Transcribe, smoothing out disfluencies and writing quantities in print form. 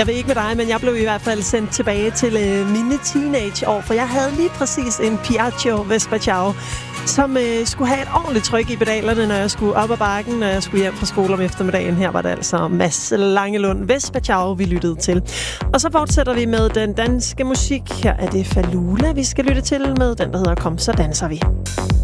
Jeg ved ikke med dig, men jeg blev i hvert fald sendt tilbage til mine teenageår, for jeg havde lige præcis en Piaggio Vespa Ciao, som skulle have et ordentligt tryk i pedalerne, når jeg skulle op ad bakken, når jeg skulle hjem fra skole om eftermiddagen. Her var det altså Mads Langelund Vespa Ciao, vi lyttede til. Og så fortsætter vi med den danske musik. Her er det Falula, vi skal lytte til med den, der hedder Kom, så danser vi.